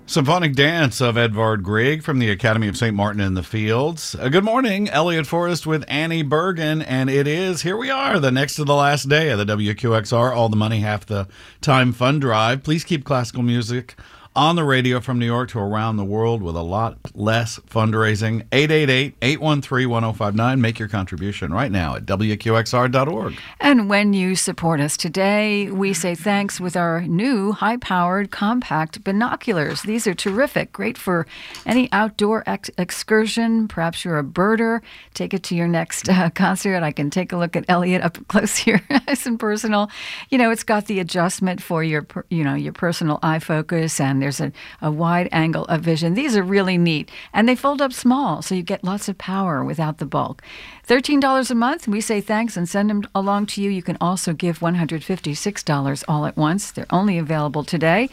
Symphonic Dance of Edvard Grieg from the Academy of St. Martin in the Fields. Good morning, Elliot Forrest with Annie Bergen, and it is, here we are, the next to the last day of the WQXR All the Money, Half the Time Fund Drive. Please keep classical music on the radio from New York to around the world with a lot less fundraising. 888-813-1059. Make your contribution right now at WQXR.org. And when you support us today, we say thanks with our new high-powered compact binoculars. These are terrific, great for any outdoor excursion. Perhaps you're a birder. Take it to your next concert. I can take a look at Elliot up close here, nice and personal. You know, it's got the adjustment for your personal eye focus, and there's a wide angle of vision. These are really neat. And they fold up small, so you get lots of power without the bulk. $13 a month. We say thanks and send them along to you. You can also give $156 all at once. They're only available today.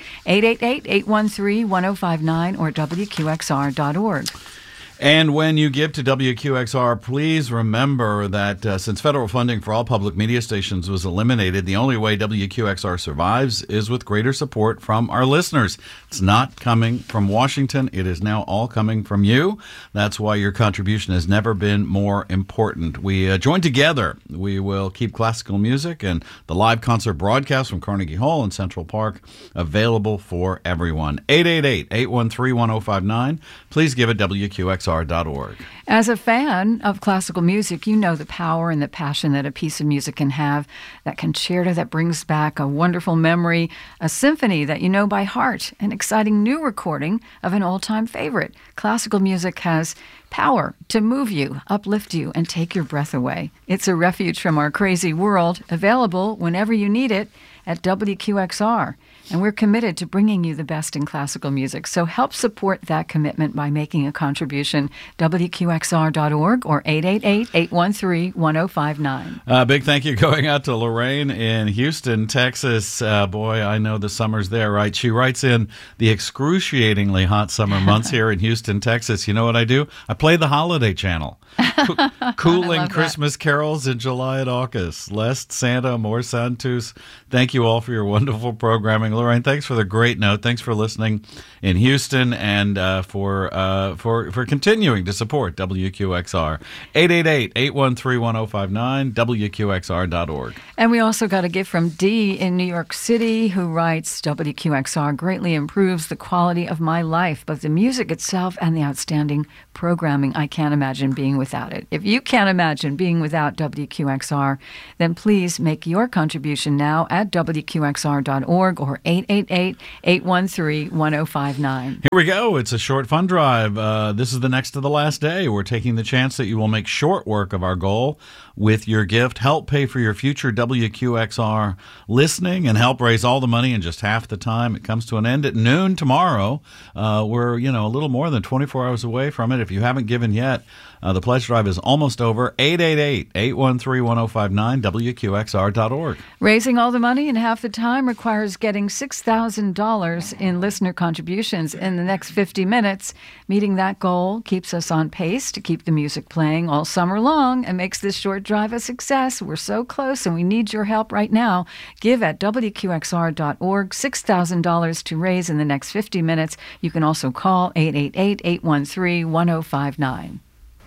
888-813-1059 or WQXR.org. And when you give to WQXR, please remember that since federal funding for all public media stations was eliminated, the only way WQXR survives is with greater support from our listeners. It's not coming from Washington. It is now all coming from you. That's why your contribution has never been more important. We join together. We will keep classical music and the live concert broadcast from Carnegie Hall and Central Park available for everyone. 888-813-1059. Please give at WQXR.org. As a fan of classical music, you know the power and the passion that a piece of music can have, that concerto that brings back a wonderful memory, a symphony that you know by heart, an exciting new recording of an old-time favorite. Classical music has power to move you, uplift you, and take your breath away. It's a refuge from our crazy world, available whenever you need it at WQXR. And we're committed to bringing you the best in classical music. So help support that commitment by making a contribution. WQXR.org or 888-813-1059. Big thank you going out to Lorraine in Houston, Texas. Boy, I know the summer's there, right? She writes in the excruciatingly hot summer months here in Houston, Texas. You know what I do? I play the Holiday Channel. Cooling Christmas carols in July and August. Less Santa, more Santos. Thank you all for your wonderful programming. Lorraine, thanks for the great note. Thanks for listening in Houston and for continuing to support WQXR. 888-813-1059, WQXR.org. And we also got a gift from Dee in New York City, who writes, WQXR greatly improves the quality of my life, both the music itself and the outstanding programming. I can't imagine being without it. If you can't imagine being without WQXR, then please make your contribution now at WQXR.org or 888-813-1059. Here we go. It's a short fund drive. This is the next to the last day. We're taking the chance that you will make short work of our goal with your gift. Help pay for your future WQXR listening and help raise all the money in just half the time. It comes to an end at noon tomorrow. We're, a little more than 24 hours away from it. If you haven't given yet, the pledge drive is almost over. 888-813-1059, WQXR.org. Raising all the money in half the time requires getting $6,000 in listener contributions in the next 50 minutes. Meeting that goal keeps us on pace to keep the music playing all summer long and makes this short drive a success. We're so close and we need your help right now. Give at WQXR.org. $6,000 to raise in the next 50 minutes. You can also call 888-813-1059.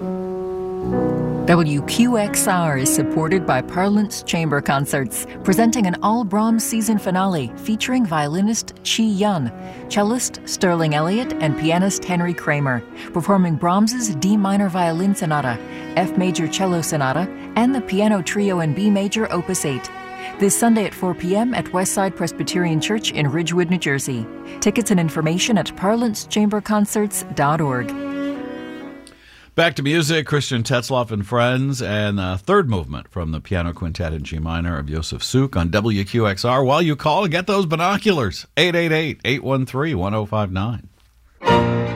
WQXR is supported by Parlance Chamber Concerts, presenting an all-Brahms season finale featuring violinist Chi Yun, cellist Sterling Elliott, and pianist Henry Kramer, performing Brahms's D minor violin sonata, F major cello sonata, and the piano trio in B major opus 8. This Sunday at 4 p.m. at Westside Presbyterian Church in Ridgewood, New Jersey. Tickets and information at parlancechamberconcerts.org. Back to music, Christian Tetzlaff and Friends, and the third movement from the piano quintet in G minor of Josef Suk on WQXR. While you call, get those binoculars, 888-813-1059.